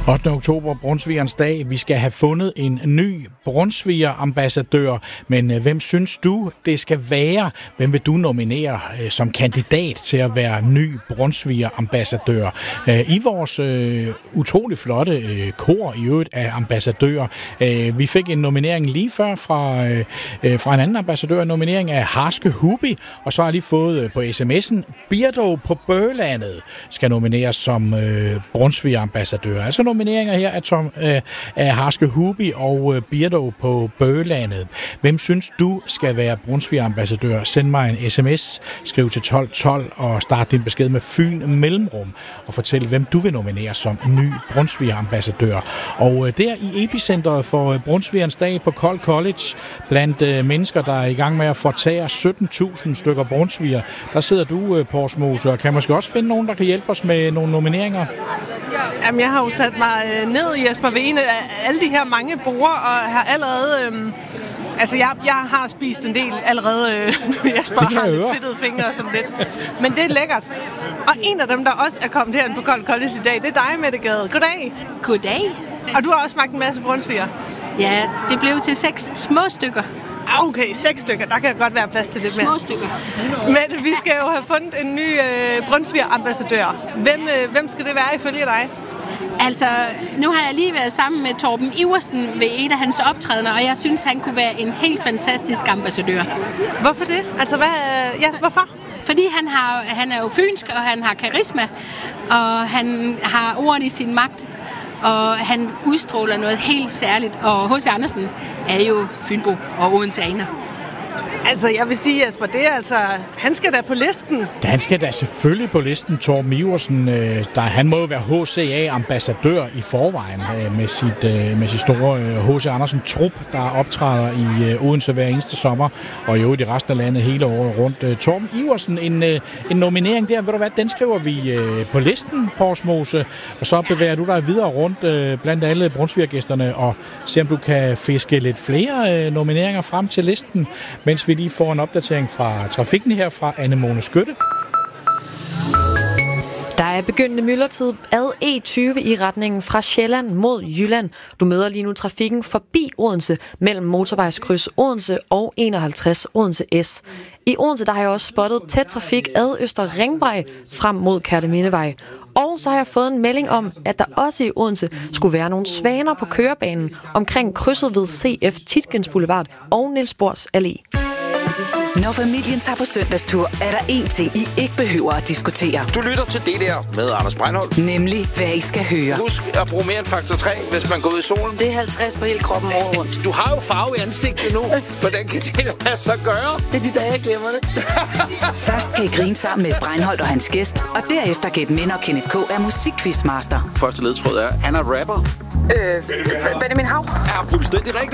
8. oktober, Brunsvigerens dag. Vi skal have fundet en ny Brunsviger-ambassadør. Men hvem synes du, det skal være? Hvem vil du nominere som kandidat til at være ny Brunsviger-ambassadør? I vores utrolig flotte kor i øvrigt af ambassadører. Vi fik en nominering lige før fra en anden ambassadør. En nominering af Harske Hubi. Og så har jeg lige fået på sms'en, Birdo på Bøgelandet skal nomineres som Brunsviger-ambassadør. Altså nomineringer her af Harske Hubi og Birdo på Bøgelandet. Hvem synes du skal være Brunsviger-ambassadør? Send mig en sms, skriv til 1212 og start din besked med Fyn Mellemrum og fortæl, hvem du vil nominere som ny Brunsviger-ambassadør. Og der i epicentret for Brunsvigerens dag på Kold College, blandt mennesker, der er i gang med at fortære 17.000 stykker brunsviger, der sidder du, Porsmose, og kan måske også finde nogen, der kan hjælpe os med nogle nomineringer? Jamen, jeg har jo sat mig ned i Jesper Vene af alle de her mange borde, og har allerede... jeg har spist en del allerede, Jesper har lidt fedtede fingre og sådan lidt. Men det er lækkert. Og en af dem, der også er kommet herinde på Kold College i dag, det er dig, Mette Gade. Goddag. Goddag. Og du har også smagt en masse brunsviger. Ja, det blev til 6 små stykker. Okay, 6 stykker. Der kan godt være plads til lidt mere. Små stykker. Mette, vi skal jo have fundet en ny Brunsviger-ambassadør. Hvem skal det være ifølge dig? Altså, nu har jeg lige været sammen med Torben Iversen ved et af hans optrædener, og jeg synes, han kunne være en helt fantastisk ambassadør. Hvorfor det? Altså, hvorfor? Fordi han er jo fynsk, og han har karisma, og han har ord i sin magt, og han udstråler noget helt særligt. Og H.C. Andersen er jo fynbo og odenseaner. Altså, jeg vil sige, Jesper, det er han skal da på listen. Han skal da selvfølgelig på listen, Torben Iversen. Han må jo være HCA-ambassadør i forvejen med sit store H.C. Andersen-trup, der optræder i Odense hver eneste sommer, og jo i det resten af landet hele året rundt. Torben Iversen, en nominering der, ved du hvad, den skriver vi på listen, Porsmose, og så bevæger du dig videre rundt blandt alle brunsvigergæsterne, og se om du kan fiske lidt flere nomineringer frem til listen, mens vi lige får en opdatering fra trafikken her fra Anne-Mone Skytte. Der er begyndende myldretid ad E20 i retningen fra Sjælland mod Jylland. Du møder lige nu trafikken forbi Odense mellem motorvejskryds Odense og 51 Odense S. I Odense der har jeg også spottet tæt trafik ad Øster Ringvej frem mod Kærtemindevej. Og så har jeg fået en melding om, at der også i Odense skulle være nogle svaner på kørebanen omkring krydset ved CF Tietgens Boulevard og Niels Bohrs Allé. Når familien tager på søndagstur, er der én ting, I ikke behøver at diskutere. Du lytter til det der med Anders Breinholt. Nemlig, hvad I skal høre. Husk at bruge mere end faktor 3, hvis man går ud i solen. Det er 50 på hele kroppen året rundt. Du har jo farve i ansigtet nu. Hvordan kan det lade sig gøre? Det er de dage, jeg glemmer det. Først kan I grine sammen med Breinholt og hans gæst, og derefter Gæt Mind og Kenneth K. er musikquizmaster. Første ledtråd er, han er rapper. Benjamin Hav. Er fuldstændig rigtigt.